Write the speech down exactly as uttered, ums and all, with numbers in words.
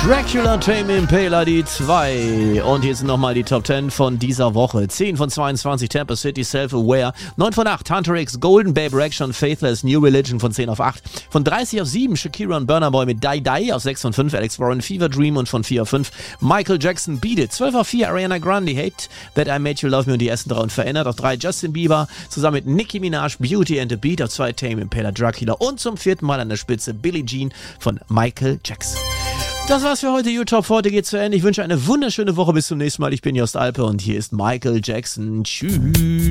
Dracula, Tame Impala, die zwei. Und hier sind nochmal die Top zehn von dieser Woche. zehn von zweiundzwanzig, Tampa City, Self-Aware. neun von acht, Hunter X, Golden Babe, Reaction, Faithless, New Religion von zehn auf acht. Von dreißig auf sieben, Shakira und Burna Boy mit Die Die. Auf sechs von fünf, Alex Warren, Fever Dream. Und von vier auf fünf, Michael Jackson, Beat It. zwölf auf vier, Ariana Grande, Hate That I Made You Love Me. Und die ersten drei unverändert. Auf drei, Justin Bieber, zusammen mit Nicki Minaj, Beauty and the Beat. Auf zwei, Tame Impala, Dracula. Und zum vierten Mal an der Spitze, Billie Jean von Michael Jackson. Das war's für heute, U-Top. Heute geht's zu Ende. Ich wünsche eine wunderschöne Woche. Bis zum nächsten Mal. Ich bin Jost Alpe und hier ist Michael Jackson. Tschüss.